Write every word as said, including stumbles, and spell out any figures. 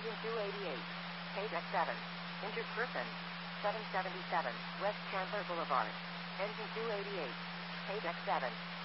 Engine two eighty-eight. Page X seven. Injured person. seven seventy-seven, West Chandler Boulevard. Engine two eighty-eight. Page X seven.